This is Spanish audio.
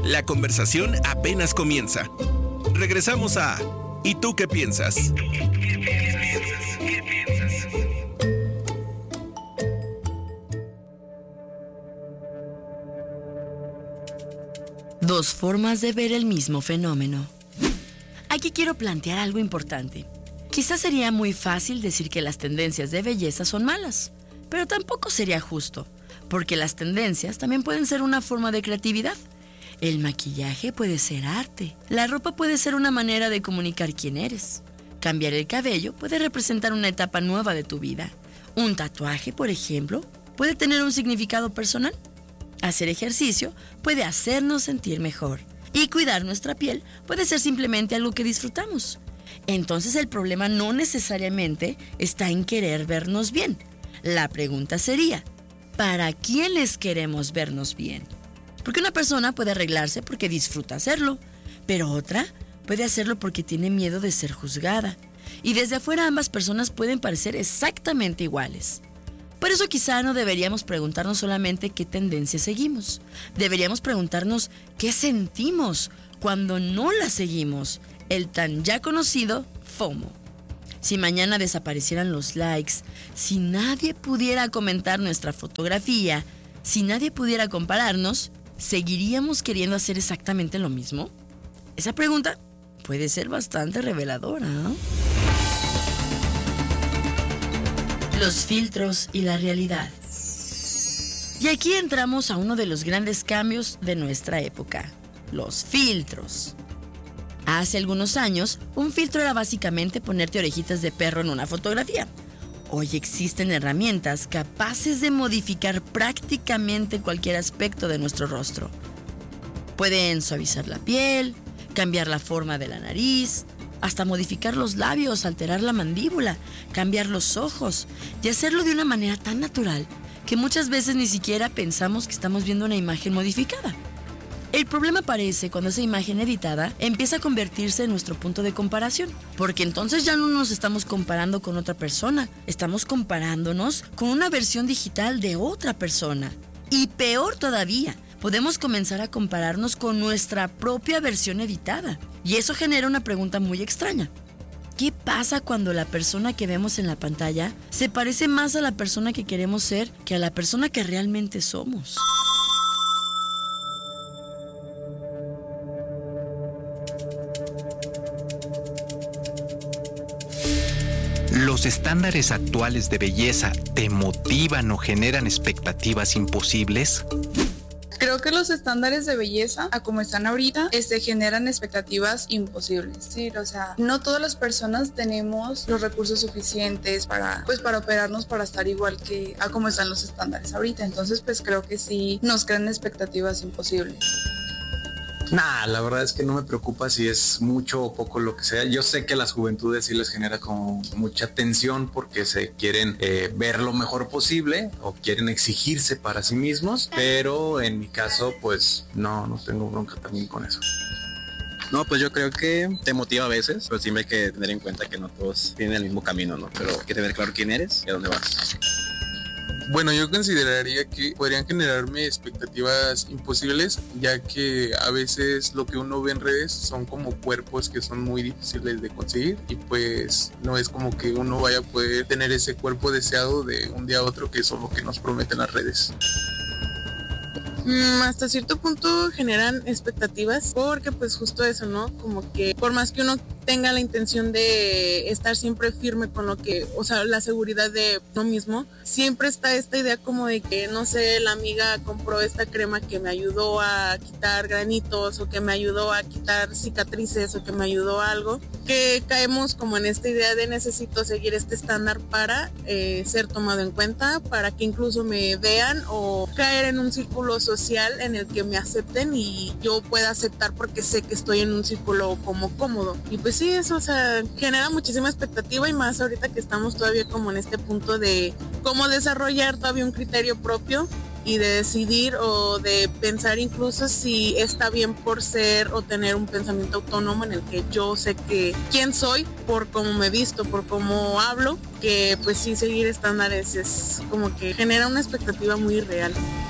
La conversación apenas comienza. Regresamos a ¿Y tú qué piensas? Dos formas de ver el mismo fenómeno. Aquí quiero plantear algo importante. Quizás sería muy fácil decir que las tendencias de belleza son malas, pero tampoco sería justo, porque las tendencias también pueden ser una forma de creatividad. El maquillaje puede ser arte, la ropa puede ser una manera de comunicar quién eres. Cambiar el cabello puede representar una etapa nueva de tu vida. Un tatuaje, por ejemplo, puede tener un significado personal. Hacer ejercicio puede hacernos sentir mejor. Y cuidar nuestra piel puede ser simplemente algo que disfrutamos. Entonces el problema no necesariamente está en querer vernos bien. La pregunta sería, ¿para quiénes queremos vernos bien? Porque una persona puede arreglarse porque disfruta hacerlo, pero otra puede hacerlo porque tiene miedo de ser juzgada. Y desde afuera ambas personas pueden parecer exactamente iguales. Por eso quizá no deberíamos preguntarnos solamente qué tendencia seguimos. Deberíamos preguntarnos qué sentimos cuando no la seguimos. El tan ya conocido FOMO. Si mañana desaparecieran los likes, si nadie pudiera comentar nuestra fotografía, si nadie pudiera compararnos, ¿seguiríamos queriendo hacer exactamente lo mismo? Esa pregunta puede ser bastante reveladora, ¿no? Los filtros y la realidad. Y aquí entramos a uno de los grandes cambios de nuestra época, los filtros. Hace algunos años, un filtro era básicamente ponerte orejitas de perro en una fotografía. Hoy existen herramientas capaces de modificar prácticamente cualquier aspecto de nuestro rostro. Pueden suavizar la piel, cambiar la forma de la nariz, hasta modificar los labios, alterar la mandíbula, cambiar los ojos y hacerlo de una manera tan natural que muchas veces ni siquiera pensamos que estamos viendo una imagen modificada. El problema aparece cuando esa imagen editada empieza a convertirse en nuestro punto de comparación, porque entonces ya no nos estamos comparando con otra persona, estamos comparándonos con una versión digital de otra persona. Y peor todavía, podemos comenzar a compararnos con nuestra propia versión editada. Y eso genera una pregunta muy extraña. ¿Qué pasa cuando la persona que vemos en la pantalla se parece más a la persona que queremos ser que a la persona que realmente somos? ¿Los estándares actuales de belleza te motivan o generan expectativas imposibles? Creo que los estándares de belleza, a como están ahorita, generan expectativas imposibles. Sí, o sea, no todas las personas tenemos los recursos suficientes para operarnos para estar igual que a como están los estándares ahorita. Entonces, pues creo que sí nos crean expectativas imposibles. La verdad es que no me preocupa si es mucho o poco lo que sea. Yo sé que a las juventudes sí les genera como mucha tensión porque se quieren ver lo mejor posible o quieren exigirse para sí mismos, pero en mi caso pues no tengo bronca también con eso. No, pues yo creo que te motiva a veces, pero siempre hay que tener en cuenta que no todos tienen el mismo camino, ¿no? Pero hay que tener claro quién eres y a dónde vas. Bueno, yo consideraría que podrían generarme expectativas imposibles, ya que a veces lo que uno ve en redes son como cuerpos que son muy difíciles de conseguir y pues no es como que uno vaya a poder tener ese cuerpo deseado de un día a otro, que es lo que nos prometen las redes. Hasta cierto punto generan expectativas porque pues justo eso, ¿no? Como que por más que uno tenga la intención de estar siempre firme con lo que, o sea, la seguridad de uno mismo, siempre está esta idea como de que, no sé, la amiga compró esta crema que me ayudó a quitar granitos o que me ayudó a quitar cicatrices o que me ayudó a algo, que caemos como en esta idea de necesito seguir este estándar para ser tomado en cuenta, para que incluso me vean o caer en un círculo social en el que me acepten y yo pueda aceptar porque sé que estoy en un círculo como cómodo. Y pues sí, eso, o sea, genera muchísima expectativa y más ahorita que estamos todavía como en este punto de cómo desarrollar todavía un criterio propio y de decidir o de pensar incluso si está bien por ser o tener un pensamiento autónomo en el que yo sé que quién soy por cómo me visto, por cómo hablo, que pues sí seguir estándares es como que genera una expectativa muy real.